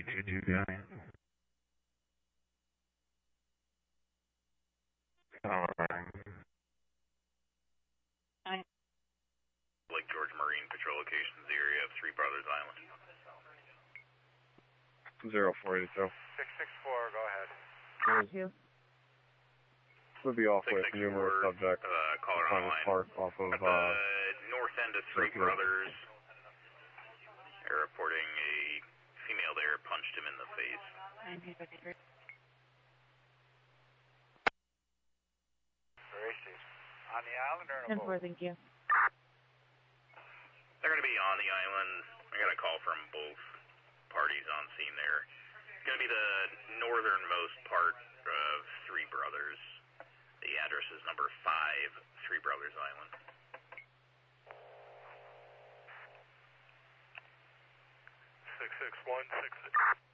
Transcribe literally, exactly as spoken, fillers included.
three two two guy. Alright. Lake George Marine Patrol locations, the area of Three Brothers Island. zero four eight two. six six four, go ahead. Thank you. Would be off with numerous subjects. Uh, caller on the line. Park off of, At the uh, north end of Three Brothers. They're reporting a female there punched him in the face. nineteen fifty-three. On the island or in a ten boat? four, thank you. They're going to be on the island. I got a call from both parties on scene there. It's going to be the northernmost part of Three Brothers. The address is number five, Three Brothers Island. six six one, six six.